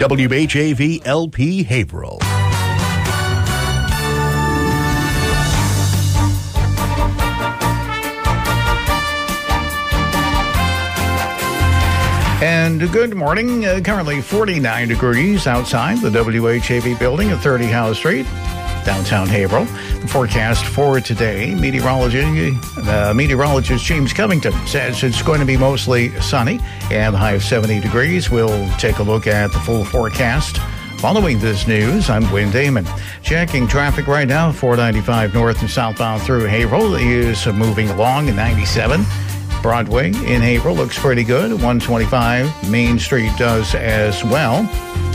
WHAV LP Haverhill. And good morning. Currently 49 degrees outside the WHAV building at 30 Howe Street, downtown Haverhill. The forecast for today, meteorologist James Covington says it's going to be mostly sunny and a high of 70 degrees. We'll take a look at the full forecast. Following this news, I'm Wynn Damon. Checking traffic right now, 495 north and southbound through Haverhill is moving along at 97. Broadway in Haverhill looks pretty good. 125 Main Street does as well.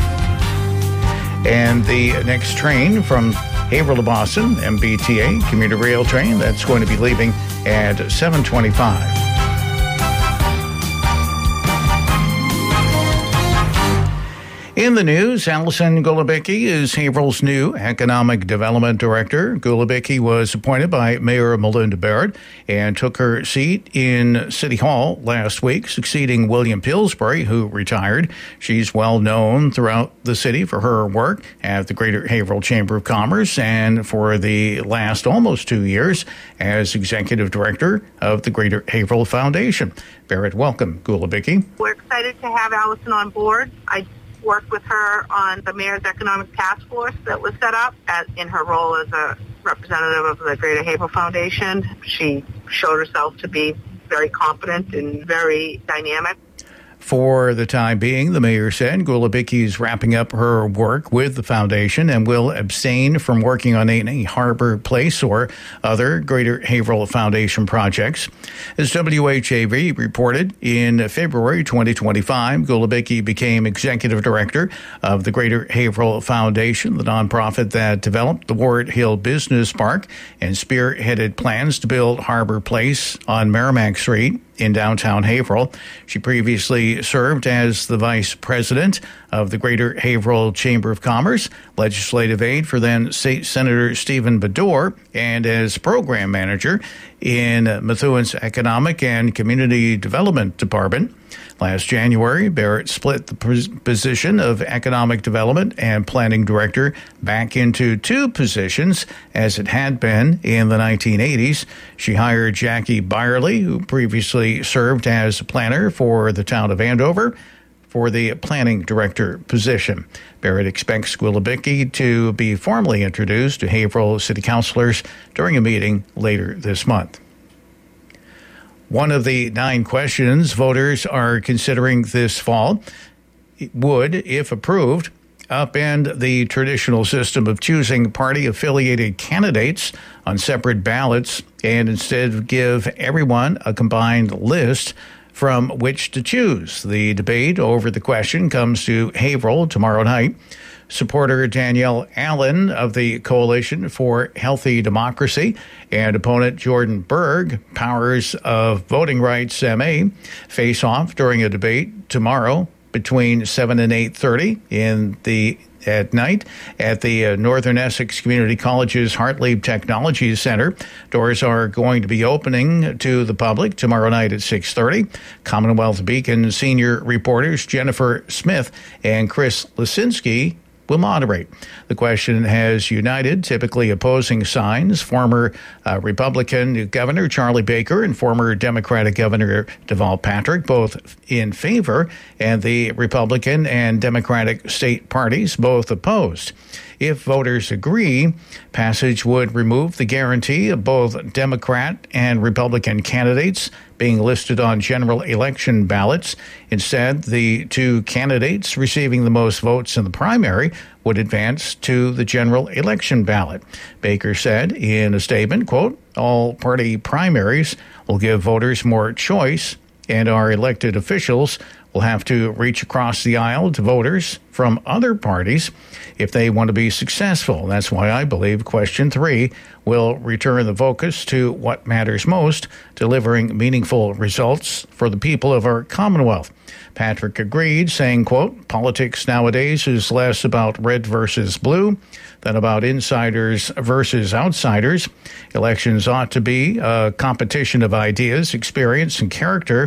And the next train from Haverhill to Boston, MBTA commuter rail train, that's going to be leaving at 7:25. In the news, Allison Golubicky is Haverhill's new Economic Development Director. Golubicky was appointed by Mayor Melinda Barrett and took her seat in City Hall last week, succeeding William Pillsbury, who retired. She's well known throughout the city for her work at the Greater Haverhill Chamber of Commerce and for the last almost 2 years as Executive Director of the Greater Haverhill Foundation. Barrett, welcome, Golubicky. We're excited to have Allison on board. I worked with her on the Mayor's Economic Task Force that was set up in her role as a representative of the Greater Haverhill Foundation. She showed herself to be very competent and very dynamic. For the time being, the mayor said Golubicky is wrapping up her work with the foundation and will abstain from working on any Harbor Place or other Greater Haverhill Foundation projects. As WHAV reported, in February 2025, Golubicky became executive director of the Greater Haverhill Foundation, the nonprofit that developed the Ward Hill Business Park and spearheaded plans to build Harbor Place on Merrimack Street in downtown Haverhill. She previously served as the vice president of the Greater Haverhill Chamber of Commerce, legislative aide for then State Senator Stephen Baddour, and as program manager in Methuen's Economic and Community Development Department. Last January, Barrett split the position of Economic Development and Planning Director back into two positions, as it had been in the 1980s. She hired Jackie Byerly, who previously served as a planner for the town of Andover, for the Planning Director position. Barrett expects Golubicky to be formally introduced to Haverhill City Councilors during a meeting later this month. One of the 9 questions voters are considering this fall would, if approved, upend the traditional system of choosing party-affiliated candidates on separate ballots and instead give everyone a combined list from which to choose. The debate over the question comes to Haverhill tomorrow night. Supporter Danielle Allen of the Coalition for Healthy Democracy and opponent Jordan Berg, Powers of Voting Rights MA, face off during a debate tomorrow between 7 and 8:30 at night at the Northern Essex Community College's Hartlieb Technology Center. Doors are going to be opening to the public tomorrow night at 6:30. Commonwealth Beacon senior reporters Jennifer Smith and Chris Lisinski will moderate. The question has united typically opposing signs. Former Republican Governor Charlie Baker and former Democratic Governor Deval Patrick both in favor, and the Republican and Democratic state parties both opposed. If voters agree, passage would remove the guarantee of both Democrat and Republican candidates being listed on general election ballots. Instead, the two candidates receiving the most votes in the primary would advance to the general election ballot. Baker said in a statement, quote, "All party primaries will give voters more choice, and our elected officials will have to reach across the aisle to voters from other parties if they want to be successful. That's why I believe question 3 will return the focus to what matters most, delivering meaningful results for the people of our Commonwealth." Patrick agreed, saying, quote, "Politics nowadays is less about red versus blue than about insiders versus outsiders. Elections ought to be a competition of ideas, experience, and character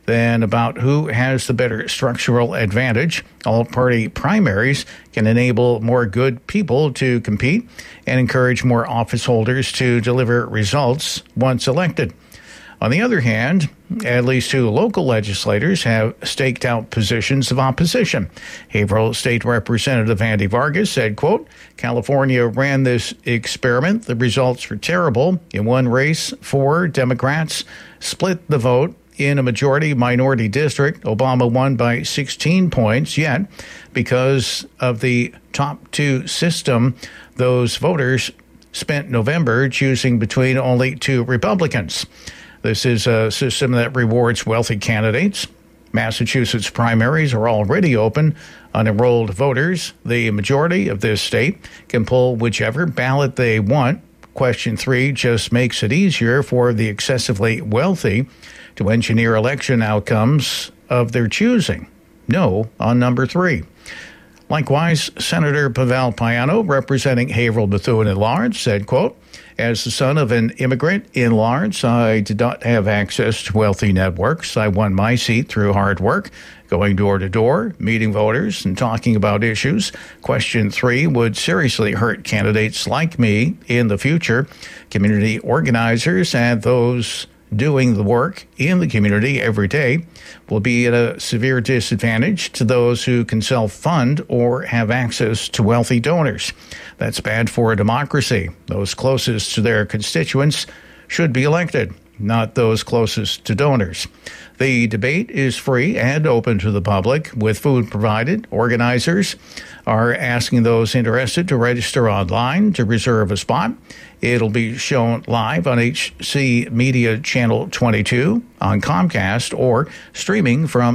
than about who has the better structural advantage. All-party primaries can enable more good people to compete and encourage more office holders to deliver results once elected. On the other hand, at least 2 local legislators have staked out positions of opposition. Haverhill State Representative Andy Vargas said, quote, California ran this experiment. The results were terrible. In one race, 4 Democrats split the vote. In a majority-minority district, Obama won by 16 points, yet because of the top 2 system, those voters spent November choosing between only 2 Republicans. This is a system that rewards wealthy candidates. Massachusetts primaries are already open. Unenrolled voters, the majority of this state, can pull whichever ballot they want. Question 3 just makes it easier for the excessively wealthy to engineer election outcomes of their choosing. No on number 3. Likewise, Senator Pavel Payano, representing Haverhill, Methuen, and Lawrence, said, quote, as the son of an immigrant in Lawrence, I did not have access to wealthy networks. I won my seat through hard work, going door to door, meeting voters, and talking about issues. Question 3 would seriously hurt candidates like me in the future. Community organizers and those doing the work in the community every day will be at a severe disadvantage to those who can self-fund or have access to wealthy donors. That's bad for a democracy. Those closest to their constituents should be elected, not those closest to donors. The debate is free and open to the public, with food provided. Organizers are asking those interested to register online to reserve a spot. It'll be shown live on HC Media Channel 22, on Comcast, or streaming from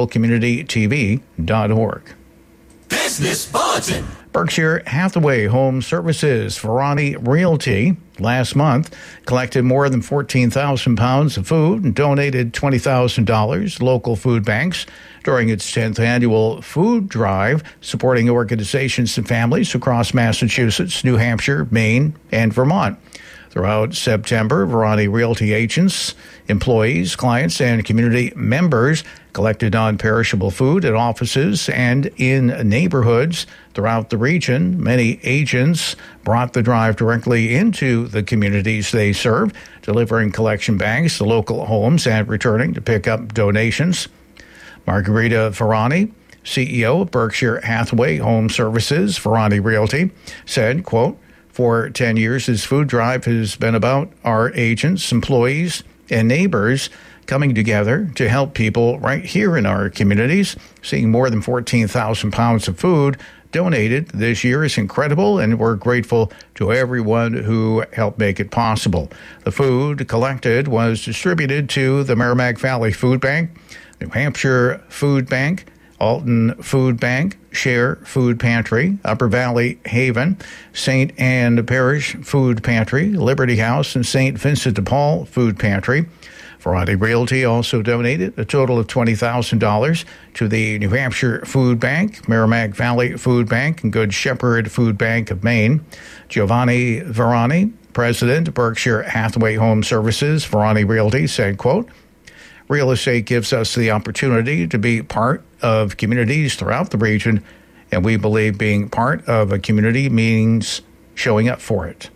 HaverhillCommunityTV.org. Business Bulletin. Berkshire Hathaway Home Services, Varani Realty, last month collected more than 14,000 pounds of food and donated $20,000 to local food banks during its 10th annual food drive, supporting organizations and families across Massachusetts, New Hampshire, Maine, and Vermont. Throughout September, Varani Realty agents, employees, clients, and community members collected non-perishable food at offices and in neighborhoods throughout the region. Many agents brought the drive directly into the communities they serve, delivering collection bags to local homes and returning to pick up donations. Margarita Varani, CEO of Berkshire Hathaway Home Services, Varani Realty, said, quote, for 10 years, this food drive has been about our agents, employees, and neighbors coming together to help people right here in our communities. Seeing more than 14,000 pounds of food donated this year is incredible, and we're grateful to everyone who helped make it possible. The food collected was distributed to the Merrimack Valley Food Bank, New Hampshire Food Bank, Alton Food Bank, Share Food Pantry, Upper Valley Haven, St. Anne Parish Food Pantry, Liberty House, and St. Vincent de Paul Food Pantry. Varani Realty also donated a total of $20,000 to the New Hampshire Food Bank, Merrimack Valley Food Bank, and Good Shepherd Food Bank of Maine. Giovanni Varani, president of Berkshire Hathaway Home Services, Varani Realty, said, quote, real estate gives us the opportunity to be part of communities throughout the region, and we believe being part of a community means showing up for it.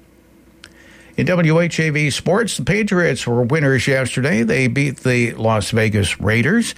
In WHAV sports, the Patriots were winners yesterday. They beat the Las Vegas Raiders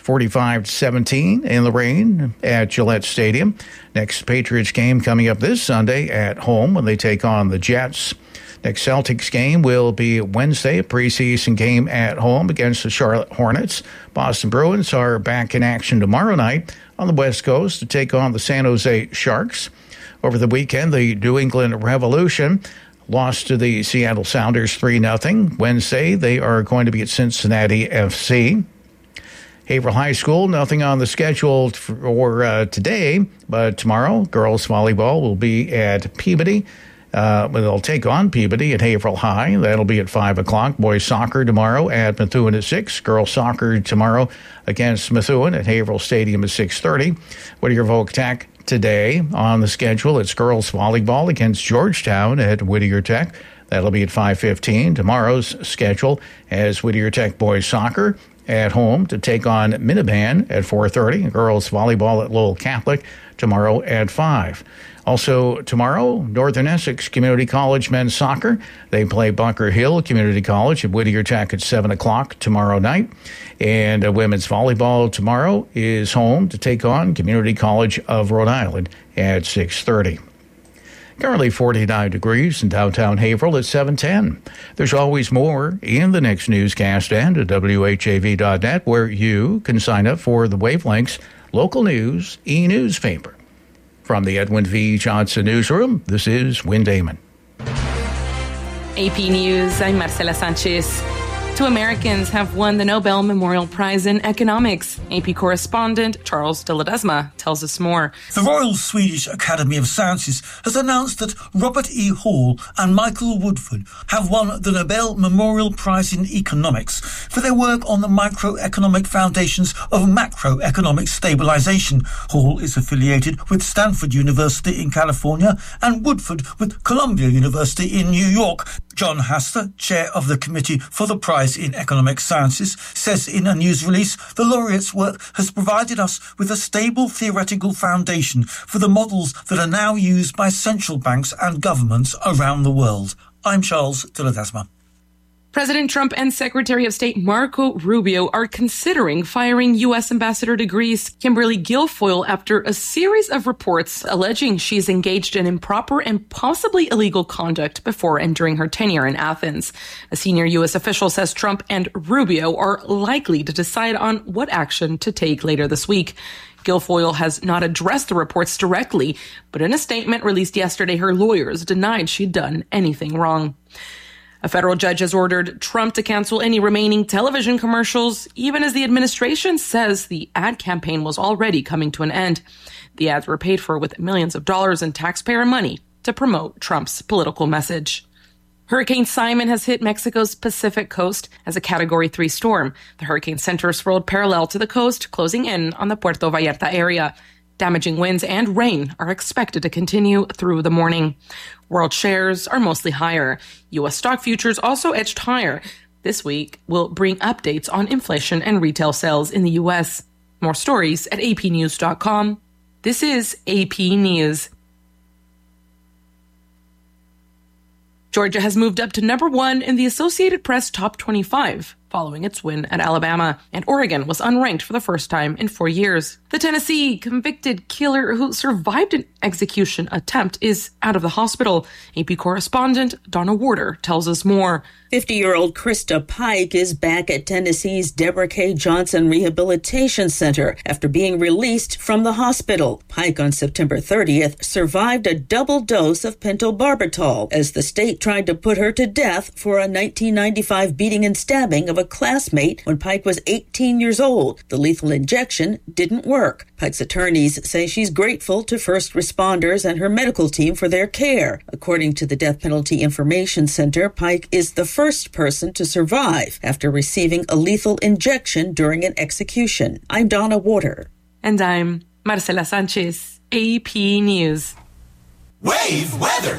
45-17 in the rain at Gillette Stadium. Next Patriots game coming up this Sunday at home when they take on the Jets. Next Celtics game will be Wednesday, a preseason game at home against the Charlotte Hornets. Boston Bruins are back in action tomorrow night on the West Coast to take on the San Jose Sharks. Over the weekend, the New England Revolution lost to the Seattle Sounders 3-0. Wednesday, they are going to be at Cincinnati FC. Haverhill High School, nothing on the schedule for today, but tomorrow, girls volleyball will be at Peabody. They'll take on Peabody at Haverhill High. That'll be at 5 o'clock. Boys soccer tomorrow at Methuen at 6. Girls soccer tomorrow against Methuen at Haverhill Stadium at 6:30. Whittier Voc Tech today on the schedule. It's girls volleyball against Georgetown at Whittier Tech. That'll be at 5:15. Tomorrow's schedule has Whittier Tech boys soccer at home to take on Minuteman at 4:30. Girls volleyball at Lowell Catholic tomorrow at 5. Also tomorrow, Northern Essex Community College men's soccer. They play Bunker Hill Community College at Whittier Tech at 7 o'clock tomorrow night. And women's volleyball tomorrow is home to take on Community College of Rhode Island at 6:30. Currently 49 degrees in downtown Haverhill at 7:10. There's always more in the next newscast and at WHAV.net, where you can sign up for the Wavelengths Local News e-newspaper. From the Edwin V. Johnson Newsroom, this is Win Damon. AP News, I'm Marcela Sanchez. 2 Americans have won the Nobel Memorial Prize in Economics. AP correspondent Charles de Ledesma tells us more. The Royal Swedish Academy of Sciences has announced that Robert E. Hall and Michael Woodford have won the Nobel Memorial Prize in Economics for their work on the microeconomic foundations of macroeconomic stabilization. Hall is affiliated with Stanford University in California and Woodford with Columbia University in New York. John Haster, chair of the Committee for the Prize in Economic Sciences, says in a news release, the laureates' work has provided us with a stable theoretical foundation for the models that are now used by central banks and governments around the world. I'm Charles de Ledesma. President Trump and Secretary of State Marco Rubio are considering firing U.S. Ambassador to Greece Kimberly Guilfoyle after a series of reports alleging she's engaged in improper and possibly illegal conduct before and during her tenure in Athens. A senior U.S. official says Trump and Rubio are likely to decide on what action to take later this week. Guilfoyle has not addressed the reports directly, but in a statement released yesterday, her lawyers denied she'd done anything wrong. A federal judge has ordered Trump to cancel any remaining television commercials, even as the administration says the ad campaign was already coming to an end. The ads were paid for with millions of dollars in taxpayer money to promote Trump's political message. Hurricane Simon has hit Mexico's Pacific coast as a Category 3 storm. The hurricane center swirled parallel to the coast, closing in on the Puerto Vallarta area. Damaging winds and rain are expected to continue through the morning. World shares are mostly higher. U.S. stock futures also edged higher. This week, we'll bring updates on inflation and retail sales in the U.S. More stories at apnews.com. This is AP News. Georgia has moved up to number 1 in the Associated Press Top 25, following its win at Alabama, and Oregon was unranked for the first time in 4 years. The Tennessee convicted killer who survived an execution attempt is out of the hospital. AP correspondent Donna Warder tells us more. 50-year-old Krista Pike is back at Tennessee's Deborah K. Johnson Rehabilitation Center after being released from the hospital. Pike on September 30th survived a double dose of pentobarbital as the state tried to put her to death for a 1995 beating and stabbing of a classmate when Pike was 18 years old. The lethal injection didn't work. Pike's attorneys say she's grateful to first responders and her medical team for their care. According to the Death Penalty Information Center, Pike is the first person to survive after receiving a lethal injection during an execution. I'm Donna Warder. And I'm Marcela Sanchez, AP News. Wave weather.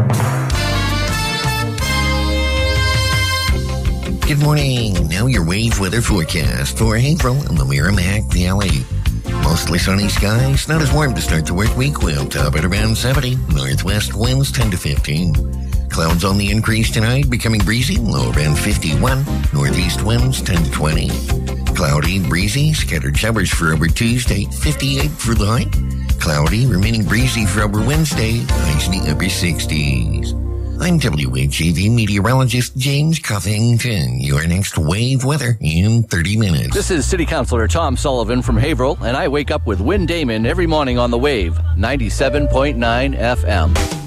Good morning. Now your wave weather forecast for Haverhill and the Merrimack Valley. Mostly sunny skies, not as warm to start the work week. We'll top at around 70. Northwest winds 10 to 15. Clouds on the increase tonight, becoming breezy, low around 51. Northeast winds 10 to 20. Cloudy, breezy, scattered showers for over Tuesday, 58 for the high. Cloudy, remaining breezy for over Wednesday, highs in the upper 60s. I'm WHAV meteorologist James Covington. Your next wave weather in 30 minutes. This is City Councilor Tom Sullivan from Haverhill, and I wake up with Win Damon every morning on the Wave, 97.9 FM.